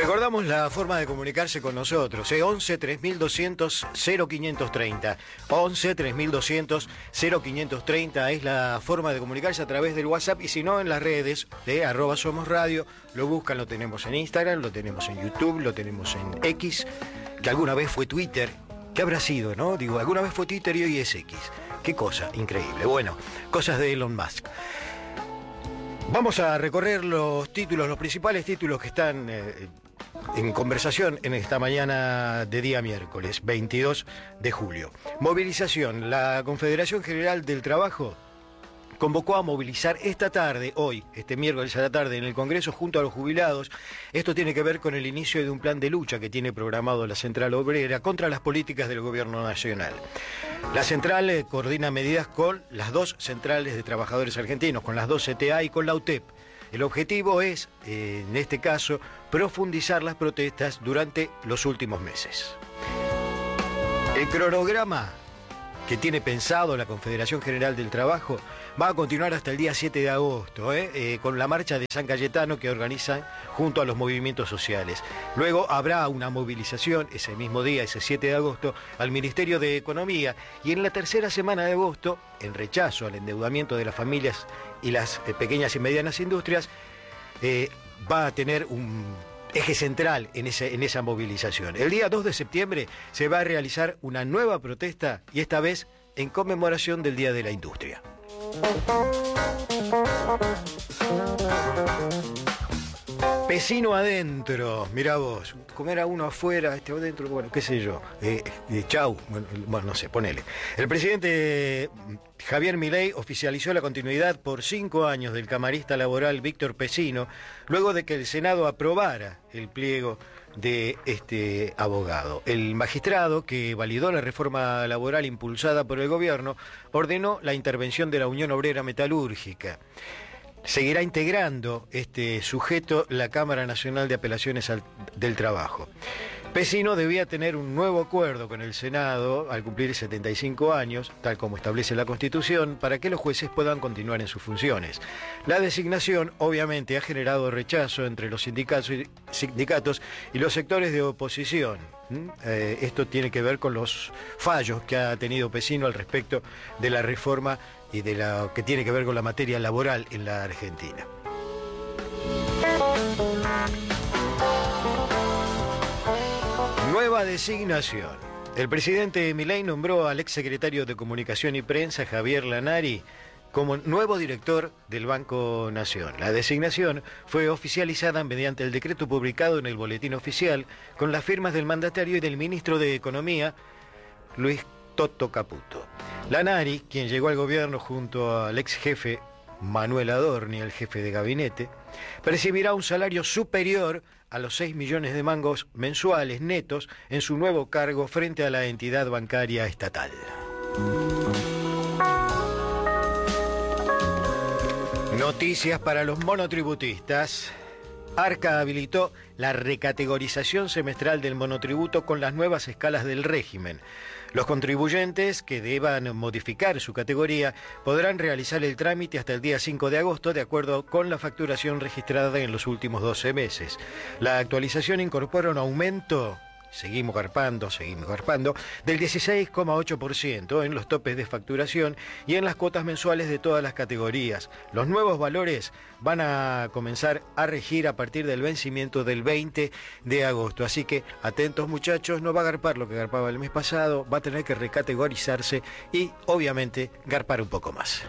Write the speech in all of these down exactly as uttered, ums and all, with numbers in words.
Recordamos la forma de comunicarse con nosotros, ¿eh? once tres mil doscientos cero quinientos treinta. once tres mil doscientos cero quinientos treinta es la forma de comunicarse a través del WhatsApp, y si no, en las redes de arroba Somos Radio. Lo buscan, lo tenemos en Instagram, lo tenemos en YouTube, lo tenemos en X, que alguna vez fue Twitter. ¿Qué habrá sido, no? Digo, alguna vez fue Twitter y hoy es X. Qué cosa, increíble. Bueno, cosas de Elon Musk. Vamos a recorrer los títulos, los principales títulos que están eh, en conversación en esta mañana de día miércoles, veintidós de julio. Movilización. La Confederación General del Trabajo convocó a movilizar esta tarde, hoy, este miércoles a la tarde, en el Congreso junto a los jubilados. Esto tiene que ver con el inicio de un plan de lucha que tiene programado la Central Obrera contra las políticas del Gobierno Nacional. La central eh, coordina medidas con las dos centrales de trabajadores argentinos, con las dos C T A y con la U T E P. El objetivo es, eh, en este caso, profundizar las protestas durante los últimos meses. El cronograma que tiene pensado la Confederación General del Trabajo va a continuar hasta el día siete de agosto, ¿eh? Eh, con la marcha de San Cayetano que organizan junto a los movimientos sociales. Luego habrá una movilización ese mismo día, ese siete de agosto, al Ministerio de Economía, y en la tercera semana de agosto, en rechazo al endeudamiento de las familias y las eh, pequeñas y medianas industrias, eh, va a tener un eje central en, ese, en esa movilización. El día dos de septiembre se va a realizar una nueva protesta, y esta vez en conmemoración del Día de la Industria. Pesino adentro, mirá vos, comer a uno afuera, este adentro, bueno, qué sé yo, eh, eh, chau, bueno, bueno, no sé, ponele. El presidente Javier Milei oficializó la continuidad por cinco años del camarista laboral Víctor Pesino, luego de que el Senado aprobara el pliego de este abogado. El magistrado, que validó la reforma laboral impulsada por el gobierno, ordenó la intervención de la Unión Obrera Metalúrgica. Seguirá integrando este sujeto la Cámara Nacional de Apelaciones al, del Trabajo. Pesino debía tener un nuevo acuerdo con el Senado al cumplir setenta y cinco años, tal como establece la Constitución, para que los jueces puedan continuar en sus funciones. La designación obviamente ha generado rechazo entre los sindicatos y, sindicatos y los sectores de oposición. ¿Mm? Eh, esto tiene que ver con los fallos que ha tenido Pesino al respecto de la reforma y de lo que tiene que ver con la materia laboral en la Argentina. Nueva designación. El presidente Milei nombró al exsecretario de Comunicación y Prensa, Javier Lanari, como nuevo director del Banco Nación. La designación fue oficializada mediante el decreto publicado en el Boletín Oficial con las firmas del mandatario y del ministro de Economía, Luis Toto Caputo. Lanari, quien llegó al gobierno junto al ex jefe Manuel Adorni, el jefe de gabinete, percibirá un salario superior a los seis millones de mangos mensuales netos en su nuevo cargo frente a la entidad bancaria estatal. Noticias para los monotributistas. Arca habilitó la recategorización semestral del monotributo con las nuevas escalas del régimen. Los contribuyentes que deban modificar su categoría podrán realizar el trámite hasta el día cinco de agosto de acuerdo con la facturación registrada en los últimos doce meses. La actualización incorpora un aumento, seguimos garpando, seguimos garpando, del dieciséis coma ocho por ciento en los topes de facturación y en las cuotas mensuales de todas las categorías. Los nuevos valores van a comenzar a regir a partir del vencimiento del veinte de agosto. Así que atentos, muchachos, no va a garpar lo que garpaba el mes pasado, va a tener que recategorizarse y obviamente garpar un poco más.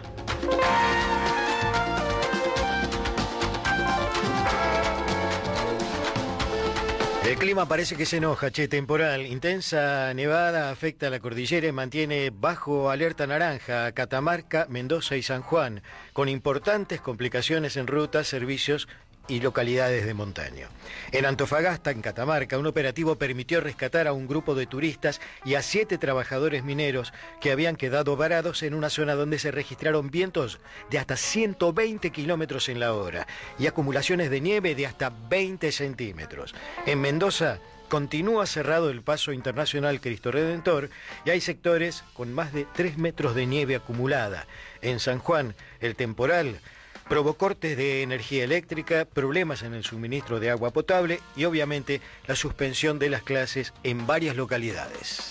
El clima parece que se enoja, che, temporal. Intensa nevada afecta a la cordillera y mantiene bajo alerta naranja a Catamarca, Mendoza y San Juan, con importantes complicaciones en rutas, servicios y localidades de montaña. En Antofagasta, en Catamarca, un operativo permitió rescatar a un grupo de turistas y a siete trabajadores mineros que habían quedado varados en una zona donde se registraron vientos de hasta ciento veinte kilómetros en la hora y acumulaciones de nieve de hasta veinte centímetros. En Mendoza continúa cerrado el paso internacional Cristo Redentor y hay sectores con más de tres metros de nieve acumulada. En San Juan, el temporal provocó cortes de energía eléctrica, problemas en el suministro de agua potable y obviamente la suspensión de las clases en varias localidades.